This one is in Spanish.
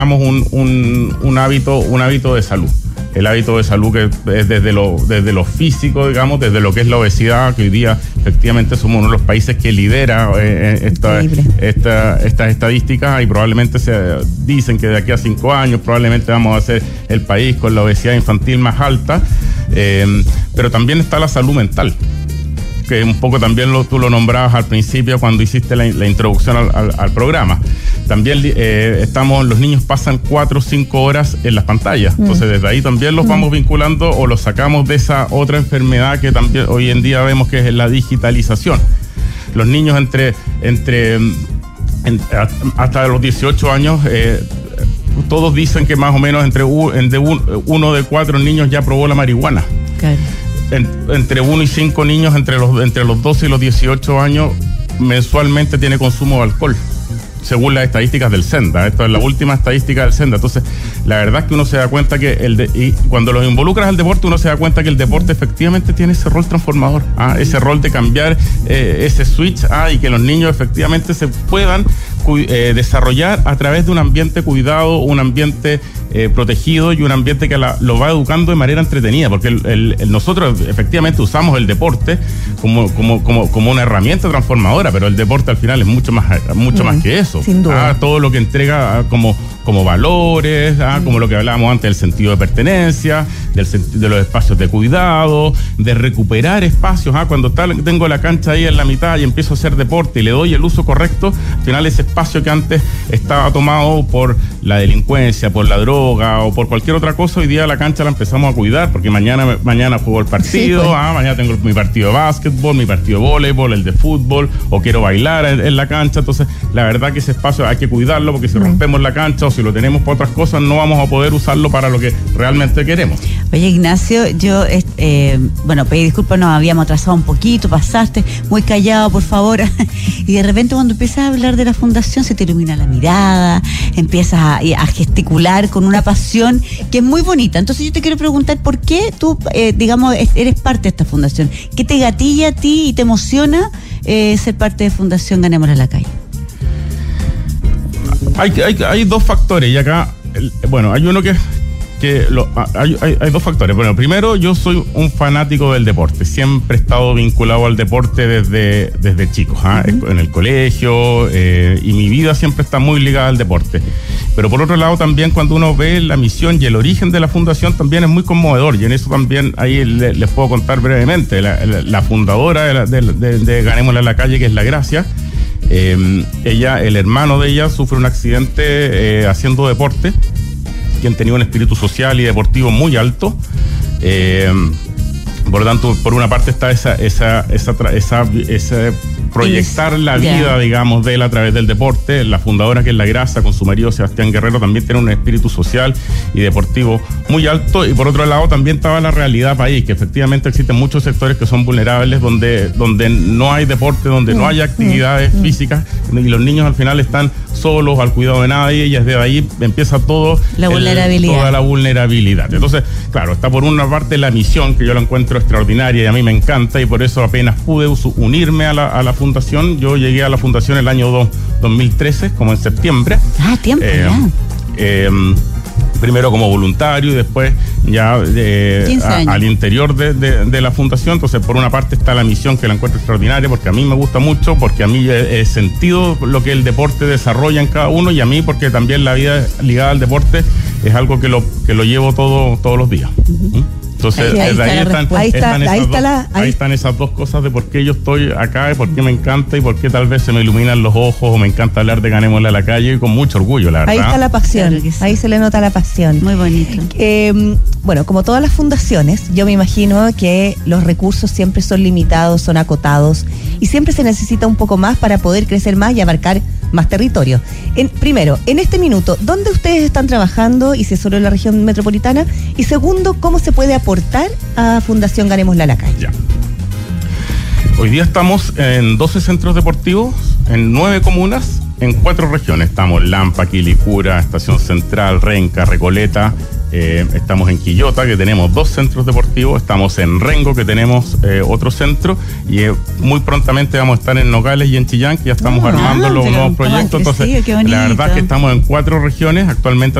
un hábito de salud. El hábito de salud que es desde lo físico, digamos, desde lo que es la obesidad, que hoy día efectivamente somos uno de los países que lidera estas estadísticas, y probablemente se dicen que de aquí a 5 años probablemente vamos a ser el país con la obesidad infantil más alta, pero también está la salud mental, que un poco también tú lo nombrabas al principio cuando hiciste la introducción al programa. También los niños pasan 4 o 5 horas en las pantallas, entonces desde ahí también los vamos vinculando o los sacamos de esa otra enfermedad que también hoy en día vemos que es la digitalización. Los niños hasta los 18 años, todos dicen que más o menos uno de 4 niños ya probó la marihuana. Claro. Entre 1 y 5 niños entre los 12 y los 18 años mensualmente tiene consumo de alcohol, según las estadísticas del SENDA. Esto es la última estadística del SENDA. Entonces, la verdad es que uno se da cuenta que y cuando los involucras al deporte, uno se da cuenta que el deporte efectivamente tiene ese rol transformador, ese rol de cambiar ese switch, y que los niños efectivamente se puedan desarrollar a través de un ambiente cuidado, un ambiente protegido y un ambiente que lo va educando de manera entretenida, porque nosotros efectivamente usamos el deporte como una herramienta transformadora, pero el deporte al final es mucho más que eso. Sin duda. Todo lo que entrega como valores, como lo que hablábamos antes del sentido de pertenencia, de los espacios de cuidado, de recuperar espacios. Cuando tengo la cancha ahí en la mitad y empiezo a hacer deporte y le doy el uso correcto, al final ese espacio que antes estaba tomado por la delincuencia, por la droga o por cualquier otra cosa, hoy día la cancha la empezamos a cuidar, porque mañana juego el partido, mañana tengo mi partido de básquetbol, mi partido de voleibol, el de fútbol, o quiero bailar en la cancha. Entonces, la verdad que ese espacio hay que cuidarlo, porque si rompemos la cancha o si lo tenemos para otras cosas, no vamos a poder usarlo para lo que realmente queremos. Oye, Ignacio, yo, pedí disculpas, nos habíamos atrasado un poquito, pasaste muy callado, por favor, y de repente cuando empiezas a hablar de la fundación se te ilumina la mirada, empiezas a gesticular con una pasión que es muy bonita. Entonces yo te quiero preguntar, ¿por qué tú, eres parte de esta fundación? ¿Qué te gatilla a ti y te emociona ser parte de Fundación Ganemos la Calle? Hay 2 factores, y acá, hay uno hay 2 factores. Bueno, primero, yo soy un fanático del deporte. Siempre he estado vinculado al deporte desde chico, en el colegio, y mi vida siempre está muy ligada al deporte. Pero por otro lado, también cuando uno ve la misión y el origen de la fundación, también es muy conmovedor, y en eso también ahí les puedo contar brevemente. La fundadora de Ganémosle a la Calle, que es la Gracia, el hermano de ella sufre un accidente haciendo deporte, quien tenía un espíritu social y deportivo muy alto. Por lo tanto, por una parte está esa proyectar la vida, digamos, de él a través del deporte. La fundadora, que es la Grasa, con su marido Sebastián Guerrero, también tiene un espíritu social y deportivo muy alto. Y por otro lado también estaba la realidad país, que efectivamente existen muchos sectores que son vulnerables, donde no hay deporte, donde no hay actividades físicas, y los niños al final están solos, al cuidado de nadie, y desde ahí empieza toda la vulnerabilidad. Entonces, claro, está por una parte la misión, que yo la encuentro extraordinaria y a mí me encanta, y por eso apenas pude unirme a la fundación. Yo llegué a la fundación el año 2013, como en septiembre. Tiempo ya. Primero como voluntario y después ya al interior de la fundación. Entonces, por una parte está la misión, que la encuentro extraordinaria, porque a mí me gusta mucho, porque a mí he sentido lo que el deporte desarrolla en cada uno, y a mí porque también la vida ligada al deporte es algo que lo llevo todos los días. Entonces, ahí están esas 2 cosas de por qué yo estoy acá, de por qué me encanta y por qué tal vez se me iluminan los ojos, o me encanta hablar de Ganémosle a la Calle, y con mucho orgullo, la verdad. Ahí está la pasión, claro que sí. Ahí se le nota la pasión. Muy bonito. Como todas las fundaciones, yo me imagino que los recursos siempre son limitados, son acotados, y siempre se necesita un poco más para poder crecer más y abarcar más territorio. Primero, en este minuto, ¿dónde ustedes están trabajando, y si es solo en la región metropolitana? Y segundo, ¿cómo se puede aportar a Fundación Ganémosle a la Calle? Ya. Hoy día estamos en 12 centros deportivos, en 9 comunas, en 4 regiones. Estamos en Lampa, Quilicura, Estación Central, Renca, Recoleta, Estamos en Quillota, que tenemos 2 centros deportivos. Estamos en Rengo, que tenemos otro centro. Y muy prontamente vamos a estar en Nogales y en Chillán, que ya estamos armando los nuevos proyectos. Entonces, la verdad es que estamos en 4 regiones. Actualmente